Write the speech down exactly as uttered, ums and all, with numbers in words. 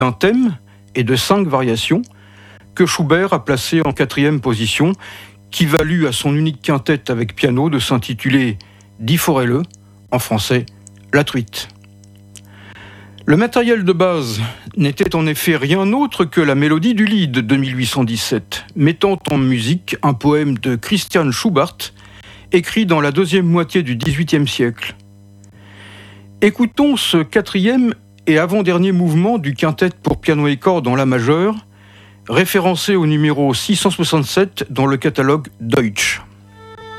d'un thème et de cinq variations que Schubert a placé en quatrième position, qui valut à son unique quintette avec piano de s'intituler Die Forelle, en français La Truite. Le matériel de base n'était en effet rien autre que la mélodie du Lied de mille huit cent dix-sept, mettant en musique un poème de Christian Schubart, écrit dans la deuxième moitié du dix-huitième siècle. Écoutons ce quatrième et avant-dernier mouvement du quintet pour piano et cordes en la majeure, référencé au numéro six cent soixante-sept dans le catalogue Deutsch.